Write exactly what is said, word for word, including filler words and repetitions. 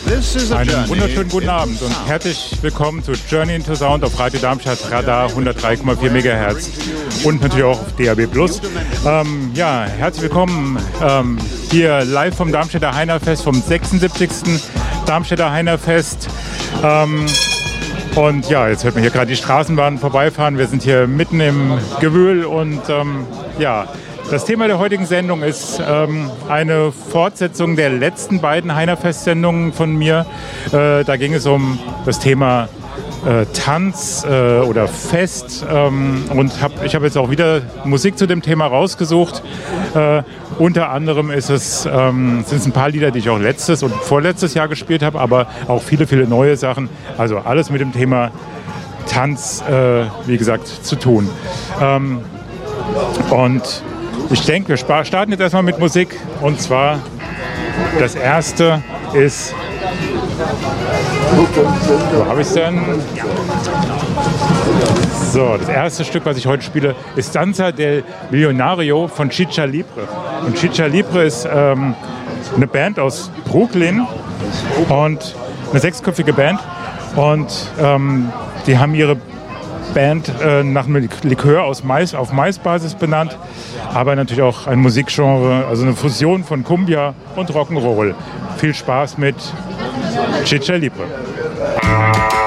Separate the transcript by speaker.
Speaker 1: Einen wunderschönen guten Abend und herzlich willkommen zu Journey into Sound auf Radio Darmstadt Radar hundertdrei Komma vier Megahertz und natürlich auch auf D A B Plus. Ähm, ja, herzlich willkommen ähm, hier live vom Darmstädter Heinerfest, vom sechsundsiebzigsten Darmstädter Heinerfest. Ähm, und ja, jetzt hört man hier gerade die Straßenbahn vorbeifahren. Wir sind hier mitten im Gewühl und ähm, ja, das Thema der heutigen Sendung ist ähm, eine Fortsetzung der letzten beiden Heinerfest-Sendungen von mir. Äh, da ging es um das Thema äh, Tanz äh, oder Fest. Ähm, und hab, ich habe jetzt auch wieder Musik zu dem Thema rausgesucht. Äh, unter anderem ist es, ähm, sind es ein paar Lieder, die ich auch letztes und vorletztes Jahr gespielt habe, aber auch viele, viele neue Sachen. Also alles mit dem Thema Tanz, äh, wie gesagt, zu tun. Ähm, und Ich denke, wir starten jetzt erstmal mit Musik. Und zwar, das erste ist, wo habe ich es denn? So, das erste Stück, was ich heute spiele, ist Danza del Millonario von Chicha Libre. Und Chicha Libre ist ähm, eine Band aus Brooklyn und eine sechsköpfige Band. Und ähm, die haben ihre Band äh, nach einem Likör aus Mais, auf Mais-Basis benannt, aber natürlich auch ein Musikgenre, also eine Fusion von Cumbia und Rock'n'Roll. Viel Spaß mit Chicha Libre.